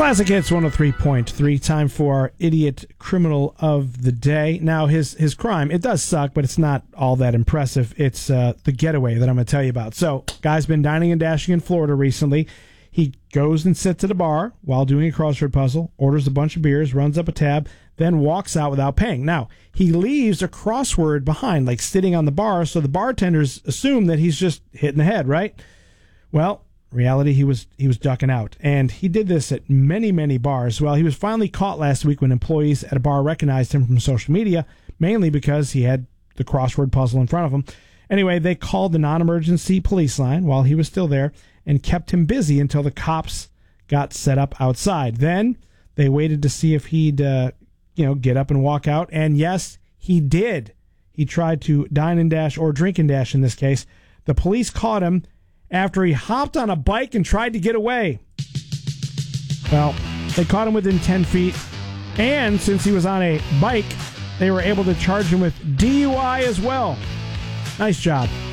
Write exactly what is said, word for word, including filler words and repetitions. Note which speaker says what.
Speaker 1: Classic Hits one oh three point three. Time for our Idiot Criminal of the Day. Now, his his crime, it does suck, but it's not all that impressive. It's uh, the getaway that I'm going to tell you about. So, guy's been dining and dashing in Florida recently. He goes and sits at a bar while doing a crossword puzzle, orders a bunch of beers, runs up a tab, then walks out without paying. Now, he leaves a crossword behind, like sitting on the bar, so the bartenders assume that he's just hitting the head, right? Well, reality, he was he was ducking out, and he did this at many, many bars. Well, he was finally caught last week when employees at a bar recognized him from social media, mainly because he had the crossword puzzle in front of him. Anyway, they called the non-emergency police line while he was still there and kept him busy until the cops got set up outside. Then they waited to see if he'd, uh, you know, get up and walk out, and yes, he did. He tried to dine and dash, or drink and dash in this case. The police caught him after he hopped on a bike and tried to get away. Well, they caught him within ten feet, and since he was on a bike, they were able to charge him with D U I as well. Nice job.